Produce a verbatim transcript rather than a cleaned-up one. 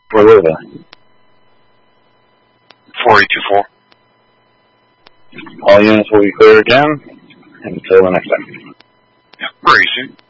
Where were they? four eight two four. All units will be clear again until the next time. Yeah, where are you, Sue?